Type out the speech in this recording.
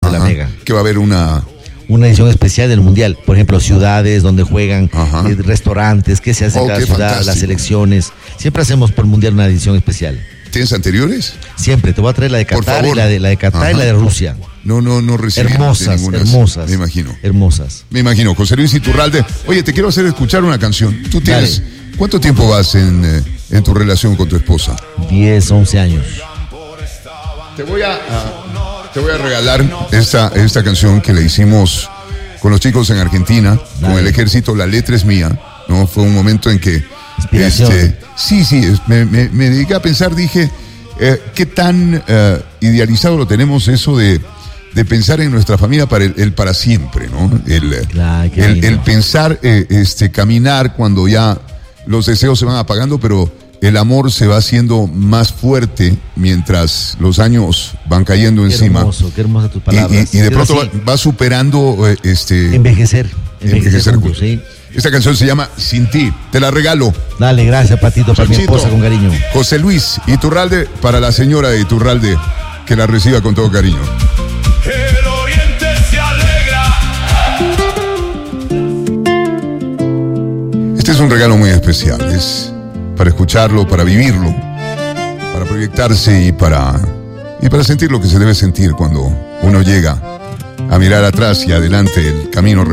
de la Mega. Que va a haber una edición especial del Mundial. Por ejemplo, ciudades donde juegan, restaurantes, qué se hace en cada ciudad, fantástico. las selecciones. Siempre hacemos por el Mundial una edición especial. ¿Tienes anteriores? Siempre, te voy a traer la de Qatar y la de Qatar y la de Rusia. No recibí hermosas. Me imagino. Hermosas. Me imagino. José Luis Iturralde. Oye, te quiero hacer escuchar una canción. Tú tienes... ¿Cuánto tiempo vas en tu relación con tu esposa? 10, 11 años. Te voy a regalar esta canción que le hicimos con los chicos en Argentina, con el ejército. La letra es mía, ¿no? Fue un momento en que... Inspiración. Me dediqué a pensar, dije, qué tan idealizado lo tenemos eso de pensar en nuestra familia para siempre, ¿no? El pensar, caminar cuando ya los deseos se van apagando, pero el amor se va haciendo más fuerte mientras los años van cayendo encima. Qué hermosa tus palabras. Y de pronto va superando envejecer juntos, sí. Esta canción se llama Sin Ti. Te la regalo. Dale, gracias, Patito, para mi esposa con cariño. José Luis Iturralde, para la señora de Iturralde, que la reciba con todo cariño. El oriente se alegra. Este es un regalo muy especial. Es para escucharlo, para vivirlo, para proyectarse y para sentir lo que se debe sentir cuando uno llega a mirar atrás y adelante el camino